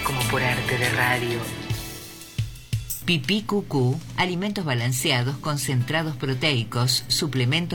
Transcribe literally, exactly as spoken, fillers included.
como por arte de radio. Pipí Cucú, alimentos balanceados, concentrados proteicos, suplementos